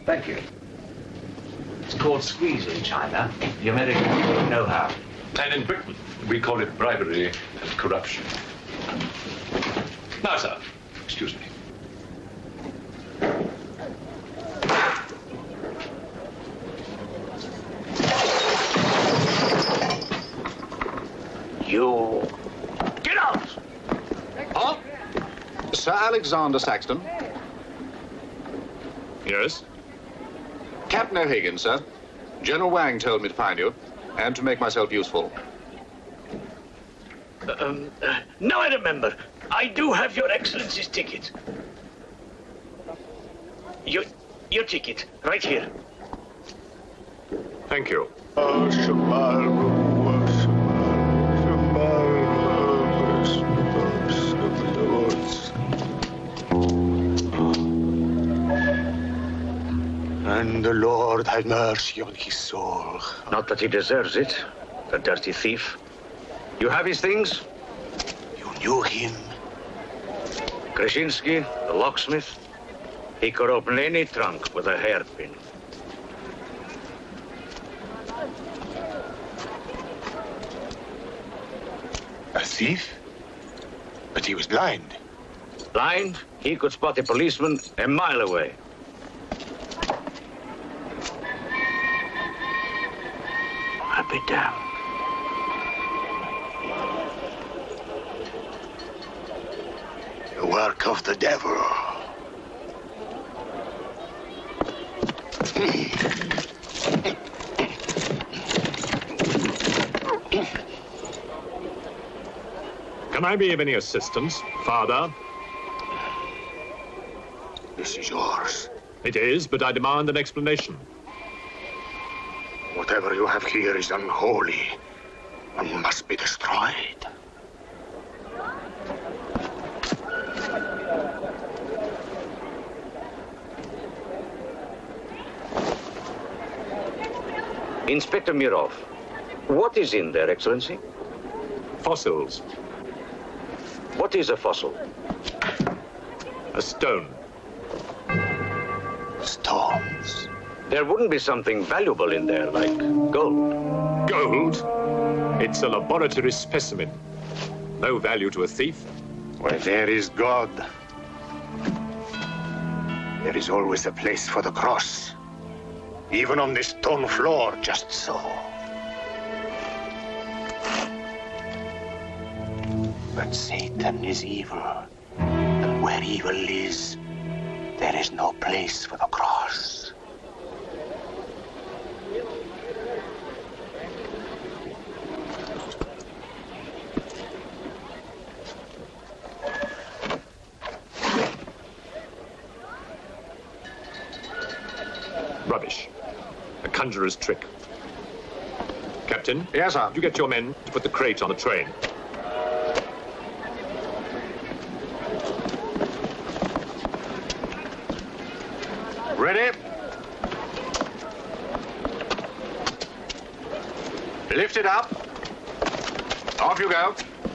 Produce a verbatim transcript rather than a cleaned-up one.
Thank you. It's called squeeze in China. The Americans don't know how. And in Britain, we call it bribery and corruption. Now, sir, excuse me. You... Get out! Huh? Sir Alexander Saxton. Yes? Captain O'Higgins, sir. General Wang told me to find you, and to make myself useful. Um, uh, now I remember. I do have your Excellency's ticket. Your, your ticket, right here. Thank you. And the Lord have mercy on his soul. Not that he deserves it, the dirty thief. You have his things? You knew him? Krasinski, the locksmith, he could open any trunk with a hairpin. A thief? But he was blind. Blind, he could spot a policeman a mile away. I'll be damned. The work of the devil. Can I be of any assistance, Father? This is yours. It is, but I demand an explanation. Whatever you have here is unholy and must be destroyed. Inspector Mirov, what is in there, Excellency? Fossils. What is a fossil? A stone. Stones. There wouldn't be something valuable in there, like gold. Gold? It's a laboratory specimen. No value to a thief. Where there is God, there is always a place for the cross. Even on this stone floor, just so. But Satan is evil, and where evil is, there is no place for the cross. Rubbish. A conjurer's trick. Captain? Yes, sir. You get your men to put the crate on the train. Ready? Lift it up. Off you go.